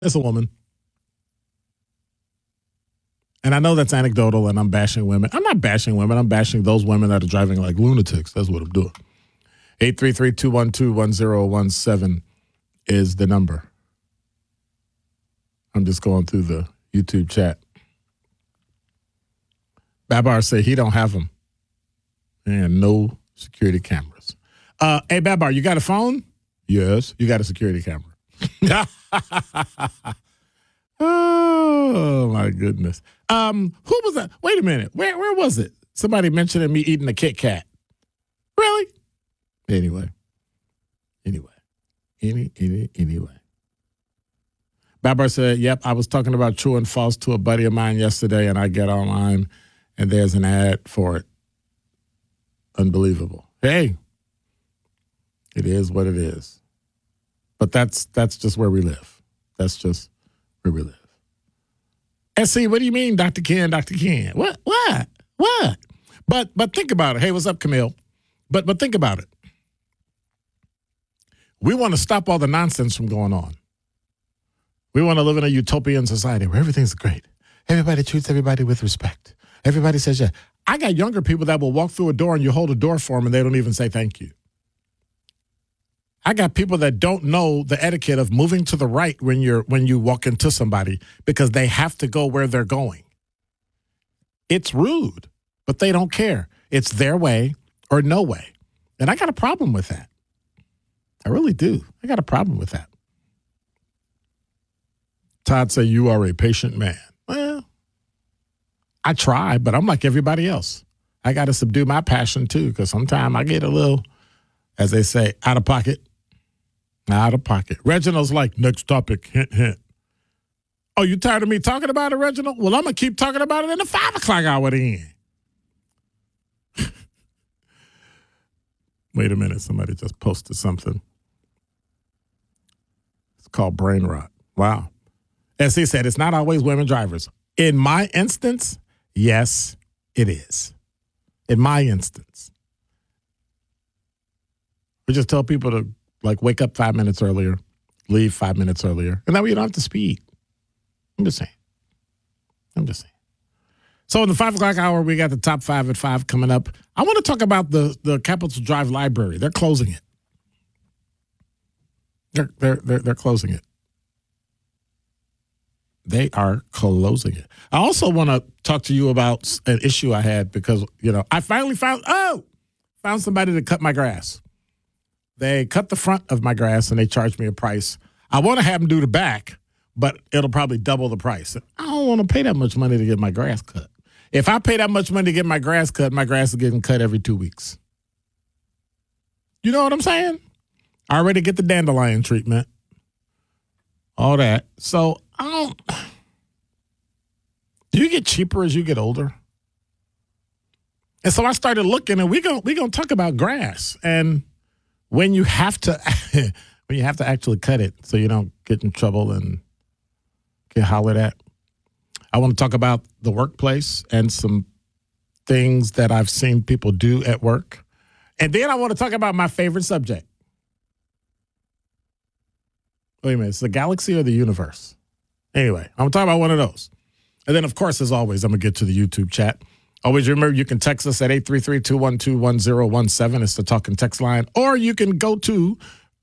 It's a woman. And I know that's anecdotal and I'm bashing women. I'm not bashing women. I'm bashing those women that are driving like lunatics. That's what I'm doing. 833-212-1017 is the number. I'm just going through the YouTube chat. Babar say he don't have them. And no security cameras. Hey, Babar, you got a phone? Yes. You got a security camera. Oh, my goodness. Who was that? Wait a minute. Where was it? Somebody mentioned me eating a Kit Kat. Really? Anyway. Babar said, yep, I was talking about true and false to a buddy of mine yesterday, and I get online, and there's an ad for it. Unbelievable. Hey, it is what it is. But that's just where we live. That's just where we live. SC, what do you mean, Dr. Ken, Dr. Ken? What? But think about it. Hey, what's up, Camille? But think about it. We want to stop all the nonsense from going on. We want to live in a utopian society where everything's great. Everybody treats everybody with respect. Everybody says, yeah. I got younger people that will walk through a door and you hold a door for them and they don't even say thank you. I got people that don't know the etiquette of moving to the right when you walk into somebody because they have to go where they're going. It's rude, but they don't care. It's their way or no way. And I got a problem with that. I really do. I got a problem with that. Todd say you are a patient man. Well, I try, but I'm like everybody else. I got to subdue my passion too because sometimes I get a little, as they say, out of pocket. Out of pocket. Reginald's like, next topic, hint, hint. Oh, you tired of me talking about it, Reginald? Well, I'm going to keep talking about it in the 5 o'clock hour then. Wait a minute. Somebody just posted something. It's called brain rot. Wow. As he said, it's not always women drivers. In my instance, yes, it is. In my instance. We just tell people to wake up 5 minutes earlier, leave 5 minutes earlier, and that way you don't have to speed. I'm just saying. So in the 5 o'clock hour, we got the top 5 at 5 coming up. I want to talk about the Capitol Drive Library. They're closing it. They're closing it. They are closing it. I also want to talk to you about an issue I had because, I finally found somebody to cut my grass. They cut the front of my grass and they charged me a price. I want to have them do the back, but it'll probably double the price. I don't want to pay that much money to get my grass cut. If I pay that much money to get my grass cut, my grass is getting cut every 2 weeks. You know what I'm saying? I already get the dandelion treatment. All that. So do you get cheaper as you get older? And so I started looking, and we're gonna talk about grass and when you have to actually cut it so you don't get in trouble and get hollered at. I want to talk about the workplace and some things that I've seen people do at work. And then I want to talk about my favorite subject. Wait a minute, it's the galaxy or the universe? Anyway, I'm going to talk about one of those. And then, of course, as always, I'm going to get to the YouTube chat. Always remember, you can text us at 833-212-1017. It's the talk and text line. Or you can go to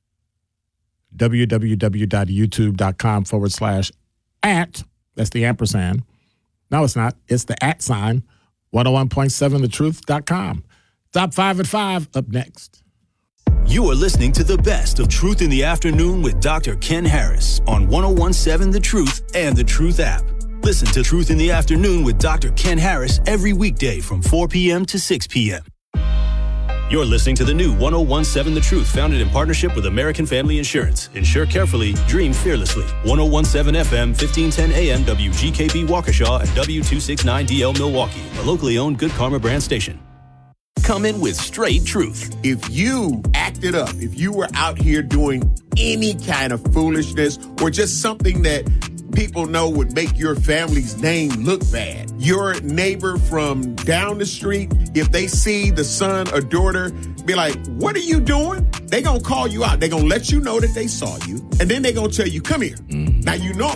www.youtube.com/@ That's the ampersand. No, it's not. It's the @ sign. 101.7thetruth.com. Top 5 at 5 up next. You are listening to the best of Truth in the Afternoon with Dr. Ken Harris on 101.7 The Truth and The Truth app. Listen to Truth in the Afternoon with Dr. Ken Harris every weekday from 4 p.m. to 6 p.m. You're listening to the new 101.7 The Truth, founded in partnership with American Family Insurance. Insure carefully, dream fearlessly. 101.7 FM, 1510 AM, WGKB Waukesha, and W269DL Milwaukee, a locally owned Good Karma brand station. Come in with straight truth. If you acted up, if you were out here doing any kind of foolishness or just something that people know would make your family's name look bad, your neighbor from down the street, if they see the son or daughter, be like, what are you doing? They gonna call you out. They gonna let you know that they saw you. And then they gonna tell you, come here. Mm-hmm. Now, you know